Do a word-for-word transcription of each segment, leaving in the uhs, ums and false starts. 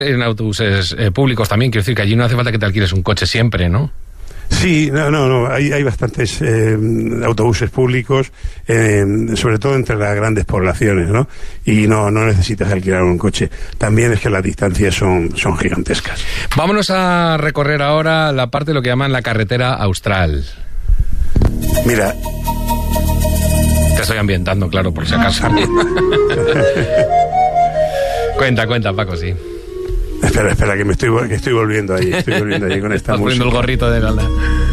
En autobuses eh, públicos también, quiero decir que allí no hace falta que te alquiles un coche siempre, ¿no? Sí, no, no, no. Hay, hay bastantes eh, autobuses públicos, eh, sobre todo entre las grandes poblaciones, ¿no? Y no, no necesitas alquilar un coche. También es que las distancias son, son gigantescas. Vámonos a recorrer ahora la parte de lo que llaman la carretera austral. Mira. Te estoy ambientando, claro, por si acaso. Cuenta, cuenta, Paco, sí. Espera, espera, que me estoy, que estoy volviendo ahí, estoy volviendo ahí con esta música. Poniendo el gorrito de gala.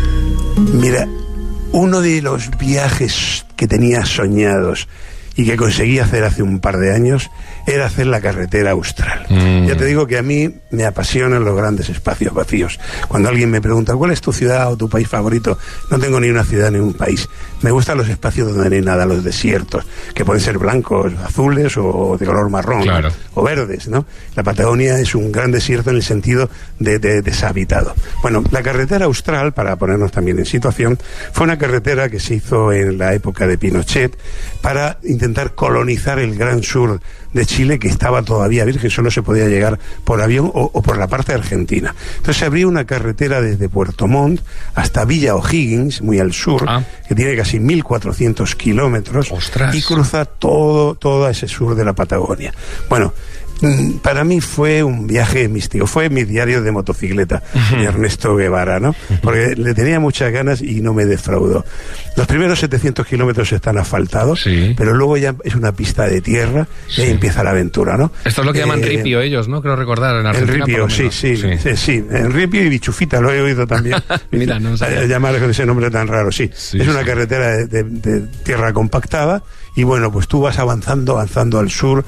Mira, uno de los viajes que tenía soñados y que conseguí hacer hace un par de años era hacer la carretera austral. Mm. Ya te digo que a mí me apasionan los grandes espacios vacíos. Cuando alguien me pregunta ¿cuál es tu ciudad o tu país favorito? No tengo ni una ciudad ni un país. Me gustan los espacios donde no hay nada, los desiertos, que pueden ser blancos, azules o de color marrón, claro, o verdes, ¿no? La Patagonia es un gran desierto en el sentido de, de deshabitado. Bueno, la carretera austral, para ponernos también en situación, fue una carretera que se hizo en la época de Pinochet para intentar colonizar el gran sur de Chile, que estaba todavía virgen, solo se podía llegar por avión o, o por la parte argentina. Entonces se abrió una carretera desde Puerto Montt hasta Villa O'Higgins, muy al sur, ah. que tiene casi mil cuatrocientos kilómetros. ¡Ostras! Y cruza todo, todo ese sur de la Patagonia. Bueno, para mí fue un viaje místico, fue mi diario de motocicleta, uh-huh. de Ernesto Guevara, ¿no? Porque le tenía muchas ganas y no me defraudó. Los primeros setecientos kilómetros están asfaltados, sí. pero luego ya es una pista de tierra, sí. y ahí empieza la aventura, ¿no? Esto es lo que eh, llaman ripio ellos, ¿no? Creo recordar, en Argentina. El ripio, sí, sí, sí, sí, sí. El ripio y bichufita, lo he oído también. Mira, no sé. Llamar con ese nombre tan raro, sí. sí es sí. una carretera de, de, de tierra compactada. Y bueno, pues tú vas avanzando, avanzando al sur.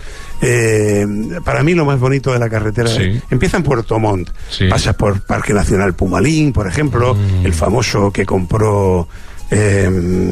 Eh, para mí lo más bonito de la carretera sí. empieza en Puerto Montt. Sí. Pasas por Parque Nacional Pumalín, por ejemplo, mm. el famoso que compró eh,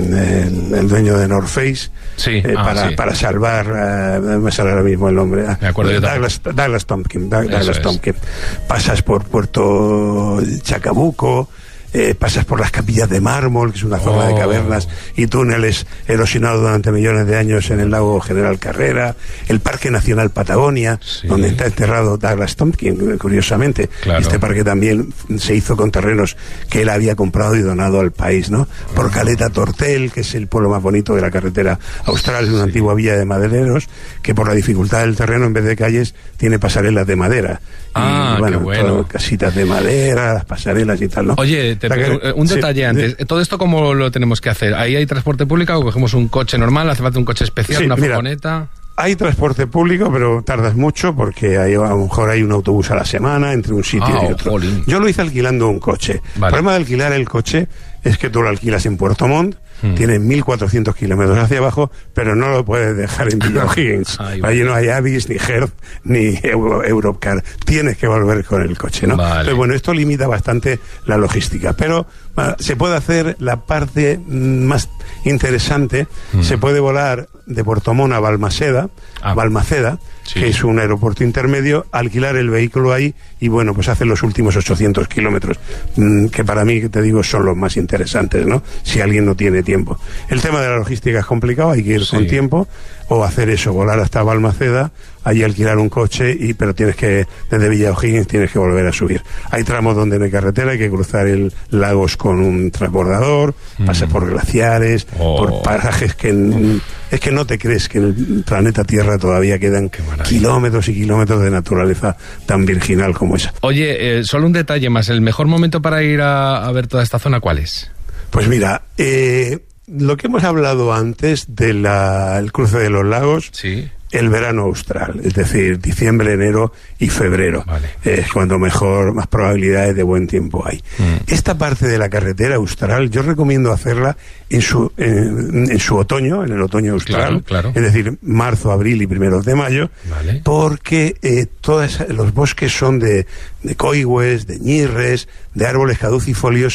el, el dueño de North Face, sí. eh, ah, para, sí. para salvar, uh, no me sale ahora mismo el nombre. Me acuerdo yo Douglas, Douglas Tompkins. Douglas Tompkins. Pasas por Puerto Chacabuco. Eh, pasas por las capillas de mármol, que es una zona oh. de cavernas y túneles erosionados durante millones de años en el lago General Carrera, el Parque Nacional Patagonia, sí. donde está enterrado Douglas Tompkins, curiosamente. Claro. Este parque también se hizo con terrenos que él había comprado y donado al país, ¿no? Por Caleta Tortel, que es el pueblo más bonito de la carretera austral, es una sí. antigua villa de madereros, que por la dificultad del terreno, en vez de calles, tiene pasarelas de madera. Ah, y, bueno, qué bueno. todo, casitas de madera, las pasarelas y tal, ¿no? Oye, te, que, un detalle sí, antes. De, ¿Todo esto cómo lo tenemos que hacer? ¿Ahí hay transporte público o cogemos un coche normal? ¿Hace falta un coche especial, sí, una mira, furgoneta? Hay transporte público, pero tardas mucho porque hay, a lo mejor hay un autobús a la semana entre un sitio ah, y otro. Jolín. Yo lo hice alquilando un coche. Vale. El problema de alquilar el coche es que tú lo alquilas en Puerto Montt, hmm. tiene mil cuatrocientos kilómetros hacia abajo, pero no lo puedes dejar en Villa O'Higgins. Allí no hay Avis, ni Hertz, ni Euro, Europcar. Tienes que volver con el coche, ¿no? Vale. Entonces, bueno, esto limita bastante la logística, pero uh, se puede hacer la parte más interesante. Hmm. Se puede volar de Puerto Montt a Balmaceda, ah. Balmaceda, sí. que es un aeropuerto intermedio, alquilar el vehículo ahí y bueno, pues hacer los últimos ochocientos kilómetros, mmm, que para mí, te digo, son los más interesantes, ¿no? Si alguien no tiene tiempo. El tema de la logística es complicado, hay que ir sí. con tiempo, o hacer eso, volar hasta Balmaceda, allí alquilar un coche, y pero tienes que, desde Villa O'Higgins tienes que volver a subir. Hay tramos donde no hay carretera, hay que cruzar el lagos con un transbordador, mm. pasar por glaciares, oh. por parajes que... En, es que no te crees que en el planeta Tierra todavía quedan kilómetros y kilómetros de naturaleza tan virginal como esa. Oye, eh, solo un detalle más, ¿el mejor momento para ir a, a ver toda esta zona cuál es? Pues mira, eh, lo que hemos hablado antes del cruce de los lagos, sí. el verano austral, es decir, diciembre, enero y febrero, vale. es eh, cuando mejor, más probabilidades de buen tiempo hay. Mm. Esta parte de la carretera austral yo recomiendo hacerla en su en, en su otoño, en el otoño austral, claro, claro. es decir, marzo, abril y primeros de mayo, vale. porque eh, todos los bosques son de, de coigües, de ñirres, de árboles caducifolios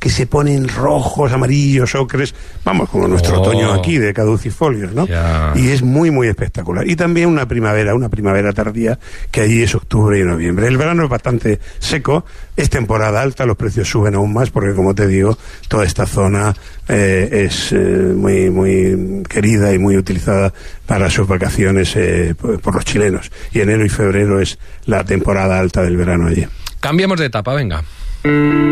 que se ponen rojos, amarillos, ocres, vamos, como nuestro oh. otoño aquí de caducifolios, ¿no? Yeah. Y es muy, muy espectacular. Y también una primavera, una primavera tardía, que allí es octubre y noviembre. El verano es bastante seco, es temporada alta, los precios suben aún más, porque como te digo, toda esta zona eh, es eh, muy, muy querida y muy utilizada para sus vacaciones eh, por, por los chilenos. Y enero y febrero es la temporada alta del verano allí. Cambiamos de etapa, venga.